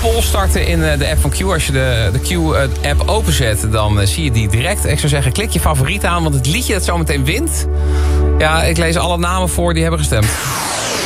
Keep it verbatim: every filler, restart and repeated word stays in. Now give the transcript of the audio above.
poll starten in de app van Q. Als je de, de Q-app openzet, dan zie je die direct. Ik zou zeggen, klik je favoriet aan, want het liedje dat zometeen wint... Ja, ik lees alle namen voor die hebben gestemd.